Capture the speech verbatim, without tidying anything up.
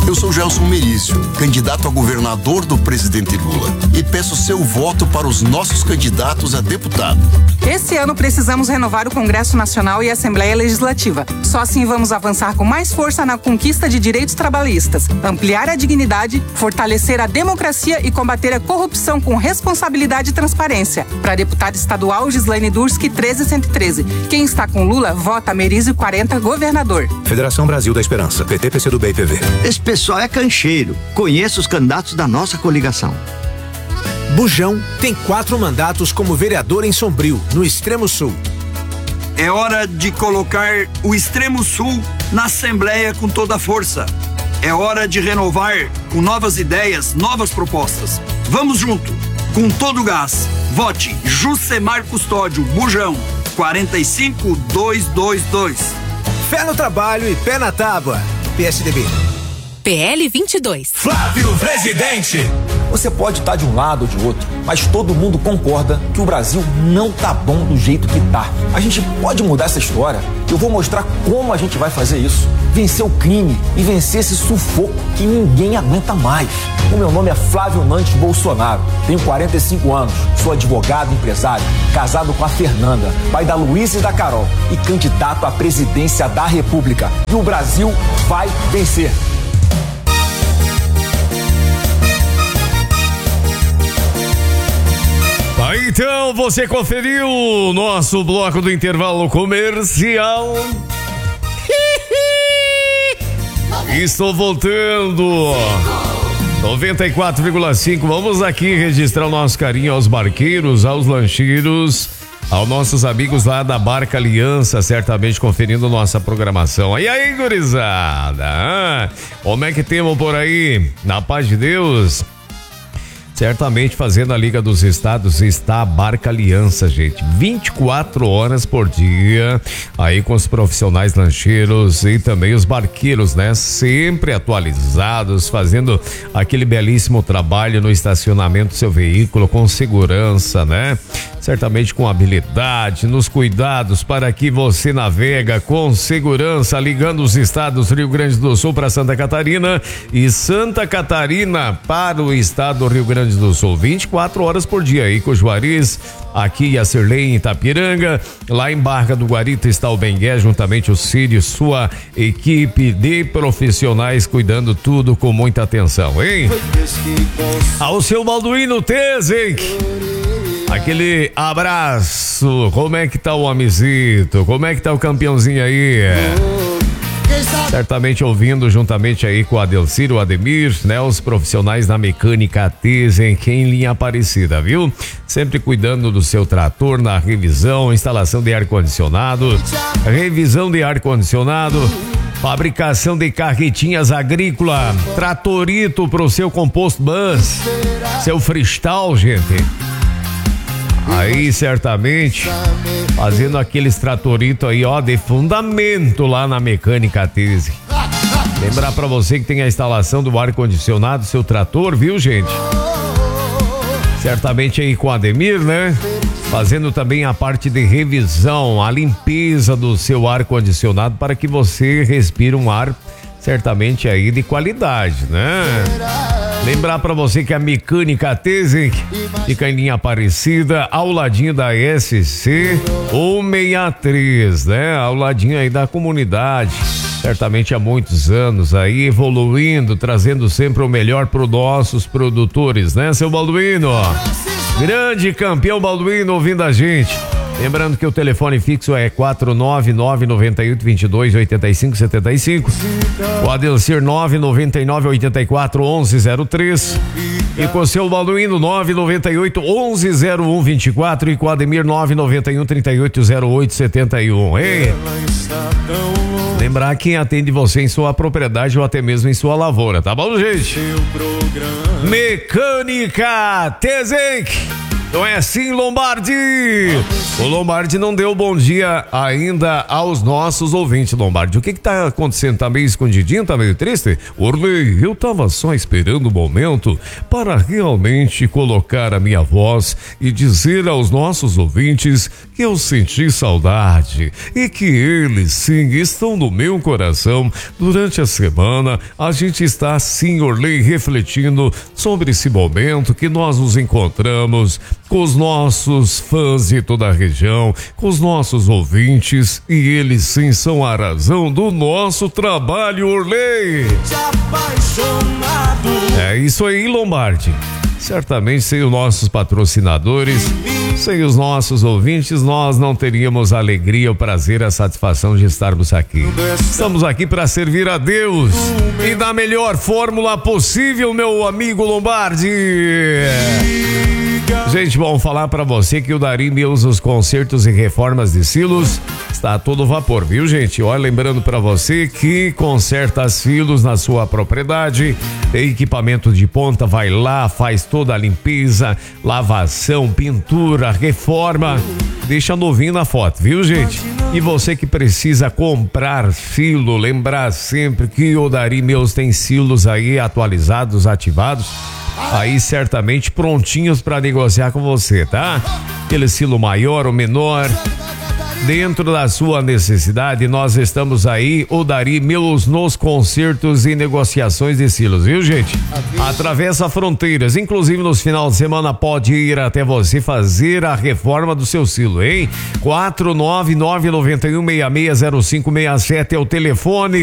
Eu sou Gelson Merício, candidato a governador do presidente Lula, e peço seu voto para os nossos candidatos a deputado. Esse ano precisamos renovar o Congresso Nacional e a Assembleia Legislativa. Só assim vamos avançar com mais força na conquista de direitos trabalhistas, ampliar a dignidade, fortalecer a democracia e combater a corrupção com responsabilidade e transparência. Para deputada estadual, Gislaine Durski, treze cento e treze. Quem está com Lula, vota Merizio quarenta, governador. Federação Brasil da Esperança, P T, P C do B e P V. Esse pessoal é cancheiro. Conheço os candidatos da nossa coligação. Bujão tem quatro mandatos como vereador em Sombrio, no Extremo Sul. É hora de colocar o Extremo Sul na Assembleia com toda a força. É hora de renovar com novas ideias, novas propostas. Vamos junto, com todo o gás. Vote Jucemar Custódio, Bujão, quarenta e cinco, duzentos e vinte e dois. Fé no trabalho e pé na tábua. P S D B. P L vinte e dois. Flávio Presidente. Você pode estar de um lado ou de outro, mas todo mundo concorda que o Brasil não tá bom do jeito que tá. A gente pode mudar essa história. Eu vou mostrar como a gente vai fazer isso. Vencer o crime e vencer esse sufoco que ninguém aguenta mais. O meu nome é Flávio Nantes Bolsonaro. Tenho quarenta e cinco anos, sou advogado e empresário, casado com a Fernanda, pai da Luísa e da Carol e candidato à presidência da República. E o Brasil vai vencer. Então, você conferiu o nosso bloco do intervalo comercial. Estou voltando. noventa e quatro vírgula cinco. Vamos aqui registrar o nosso carinho aos barqueiros, aos lancheiros, aos nossos amigos lá da Barca Aliança, certamente conferindo nossa programação. E aí, gurizada? Ah, como é que temos por aí? Na paz de Deus? Certamente fazendo a Liga dos Estados está a Barca Aliança, gente, vinte e quatro horas por dia, aí com os profissionais lancheiros e também os barqueiros, né? Sempre atualizados, fazendo aquele belíssimo trabalho no estacionamento do seu veículo com segurança, né? Certamente com habilidade, nos cuidados para que você navega com segurança, ligando os estados Rio Grande do Sul para Santa Catarina e Santa Catarina para o estado do Rio Grande do Sul, vinte e quatro horas por dia aí com o Juarez, aqui a Sirlei em Itapiranga, lá em Barra do Guarita está o Bengué, juntamente o Círio, sua equipe de profissionais cuidando tudo com muita atenção, hein? Ao seu Balduino Tezek, aquele abraço, como é que tá o amizito, como é que tá o campeãozinho aí? Certamente ouvindo juntamente aí com o Adelcir, o Ademir, né? Os profissionais da mecânica Tesen, em linha Aparecida, viu? Sempre cuidando do seu trator na revisão, instalação de ar-condicionado, revisão de ar-condicionado, fabricação de carretinhas agrícola, tratorito pro seu composto bus, seu freestyle, gente. Aí, certamente, fazendo aqueles tratorito aí, ó, de fundamento lá na mecânica Tese. Lembrar pra você que tem a instalação do ar-condicionado, seu trator, viu, gente? Certamente aí com o Ademir, né? Fazendo também a parte de revisão, a limpeza do seu ar-condicionado para que você respire um ar, certamente aí de qualidade, né? Lembrar pra você que a mecânica Tese fica em linha Aparecida, ao ladinho da S C cento e sessenta e três, né? Ao ladinho aí da comunidade. Certamente há muitos anos aí evoluindo, trazendo sempre o melhor para os nossos produtores, né, seu Balduino? Grande campeão Balduino ouvindo a gente. Lembrando que o telefone fixo é quatro nove nove, nove oito, dois dois, oito cinco sete cinco. O Adelcir nove nove nove, oito quatro, onze zero três. E com o seu Balduino nove nove oito, onze zero um vinte e quatro. E com o Ademir nove nove um, trinta e oito, zero oito setenta e um. Ei! Lembrar quem atende você em sua propriedade ou até mesmo em sua lavoura, tá bom, gente? Mecânica Tezek. Não é assim, Lombardi? O Lombardi não deu bom dia ainda aos nossos ouvintes, Lombardi. O que que tá acontecendo? Tá meio escondidinho? Tá meio triste? Orley, eu tava só esperando o momento para realmente colocar a minha voz e dizer aos nossos ouvintes eu senti saudade e que eles sim estão no meu coração. Durante a semana a gente está sim, Orley, refletindo sobre esse momento que nós nos encontramos com os nossos fãs de toda a região, com os nossos ouvintes, e eles sim são a razão do nosso trabalho, Orley. É isso aí, Lombardi. Certamente sem os nossos patrocinadores, sem os nossos ouvintes, nós não teríamos a alegria, o prazer, a satisfação de estarmos aqui. Estamos aqui para servir a Deus e da melhor fórmula possível, meu amigo Lombardi. Gente, vamos falar para você que o Dari Mills, os consertos e reformas de silos, está a todo vapor, viu, gente? Olha, lembrando para você que conserta silos na sua propriedade, tem equipamento de ponta, vai lá, faz toda a limpeza, lavação, pintura, reforma, deixa novinho na foto, viu, gente? E você que precisa comprar silo, lembrar sempre que o Dari Mills tem silos aí atualizados, ativados, aí certamente prontinhos para negociar com você, tá? Aquele silo maior ou menor, dentro da sua necessidade, nós estamos aí, o Dari Mills, nos consertos e negociações de silos, viu, gente? Atravessa fronteiras, inclusive nos finais de semana pode ir até você fazer a reforma do seu silo, hein? quatro nove nove nove um seis seis zero cinco seis sete é o telefone.